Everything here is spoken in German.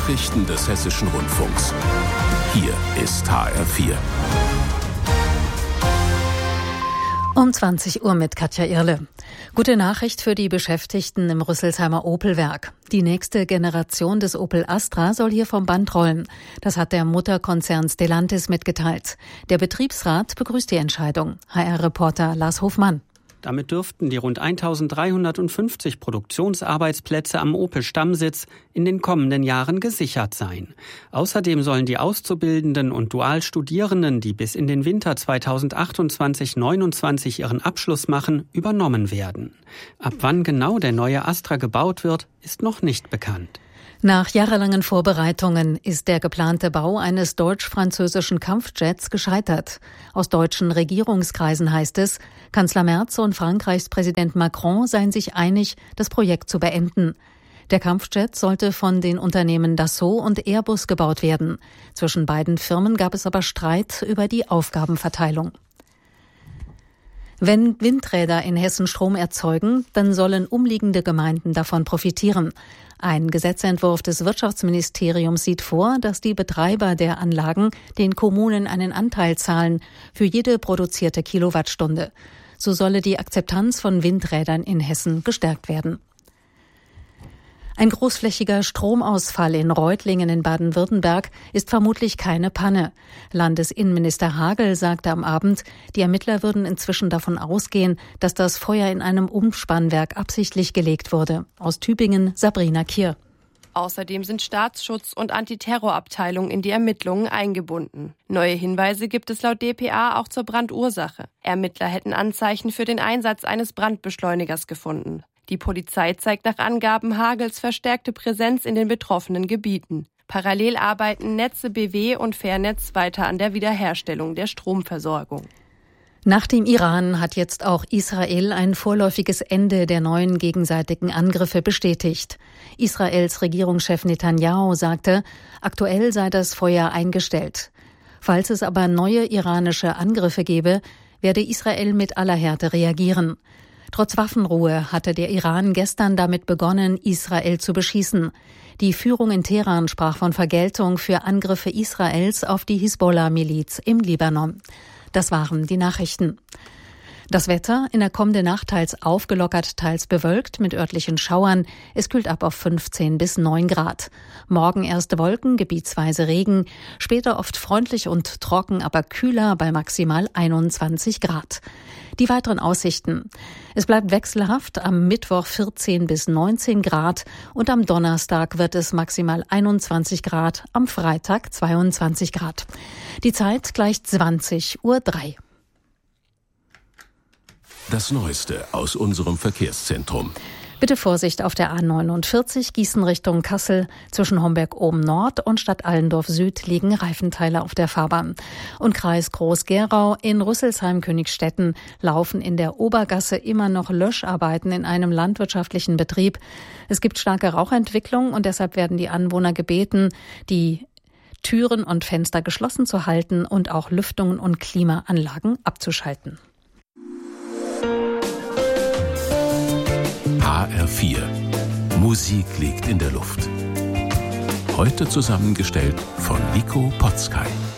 Nachrichten des Hessischen Rundfunks. Hier ist HR4. Um 20 Uhr mit Katja Irle. Gute Nachricht für die Beschäftigten im Rüsselsheimer Opel-Werk. Die nächste Generation des Opel Astra soll hier vom Band rollen. Das hat der Mutterkonzern Stellantis mitgeteilt. Der Betriebsrat begrüßt die Entscheidung. HR-Reporter Lars Hofmann. Damit dürften die rund 1350 Produktionsarbeitsplätze am Opel-Stammsitz in den kommenden Jahren gesichert sein. Außerdem sollen die Auszubildenden und Dualstudierenden, die bis in den Winter 2028/29 ihren Abschluss machen, übernommen werden. Ab wann genau der neue Astra gebaut wird, ist noch nicht bekannt. Nach jahrelangen Vorbereitungen ist der geplante Bau eines deutsch-französischen Kampfjets gescheitert. Aus deutschen Regierungskreisen heißt es, Kanzler Merz und Frankreichs Präsident Macron seien sich einig, das Projekt zu beenden. Der Kampfjet sollte von den Unternehmen Dassault und Airbus gebaut werden. Zwischen beiden Firmen gab es aber Streit über die Aufgabenverteilung. Wenn Windräder in Hessen Strom erzeugen, dann sollen umliegende Gemeinden davon profitieren. Ein Gesetzentwurf des Wirtschaftsministeriums sieht vor, dass die Betreiber der Anlagen den Kommunen einen Anteil zahlen für jede produzierte Kilowattstunde. So solle die Akzeptanz von Windrädern in Hessen gestärkt werden. Ein großflächiger Stromausfall in Reutlingen in Baden-Württemberg ist vermutlich keine Panne. Landesinnenminister Hagel sagte am Abend, die Ermittler würden inzwischen davon ausgehen, dass das Feuer in einem Umspannwerk absichtlich gelegt wurde. Aus Tübingen Sabrina Kier. Außerdem sind Staatsschutz- und Antiterrorabteilung in die Ermittlungen eingebunden. Neue Hinweise gibt es laut dpa auch zur Brandursache. Ermittler hätten Anzeichen für den Einsatz eines Brandbeschleunigers gefunden. Die Polizei zeigt nach Angaben Hagels verstärkte Präsenz in den betroffenen Gebieten. Parallel arbeiten Netze BW und Fairnetz weiter an der Wiederherstellung der Stromversorgung. Nach dem Iran hat jetzt auch Israel ein vorläufiges Ende der neuen gegenseitigen Angriffe bestätigt. Israels Regierungschef Netanyahu sagte, aktuell sei das Feuer eingestellt. Falls es aber neue iranische Angriffe gebe, werde Israel mit aller Härte reagieren. Trotz Waffenruhe hatte der Iran gestern damit begonnen, Israel zu beschießen. Die Führung in Teheran sprach von Vergeltung für Angriffe Israels auf die Hisbollah-Miliz im Libanon. Das waren die Nachrichten. Das Wetter in der kommenden Nacht teils aufgelockert, teils bewölkt mit örtlichen Schauern. Es kühlt ab auf 15 bis 9 Grad. Morgen erste Wolken, gebietsweise Regen. Später oft freundlich und trocken, aber kühler bei maximal 21 Grad. Die weiteren Aussichten. Es bleibt wechselhaft, am Mittwoch 14 bis 19 Grad und am Donnerstag wird es maximal 21 Grad, am Freitag 22 Grad. Die Zeit gleich 20:03 Uhr. Das Neueste aus unserem Verkehrszentrum. Bitte Vorsicht auf der A49 Gießen Richtung Kassel. Zwischen Homberg-Oben-Nord und Stadt Allendorf Süd liegen Reifenteile auf der Fahrbahn. Und Kreis Groß-Gerau in Rüsselsheim-Königstetten laufen in der Obergasse immer noch Löscharbeiten in einem landwirtschaftlichen Betrieb. Es gibt starke Rauchentwicklung und deshalb werden die Anwohner gebeten, die Türen und Fenster geschlossen zu halten und auch Lüftungen und Klimaanlagen abzuschalten. HR4. Musik liegt in der Luft. Heute zusammengestellt von Nico Potzkay.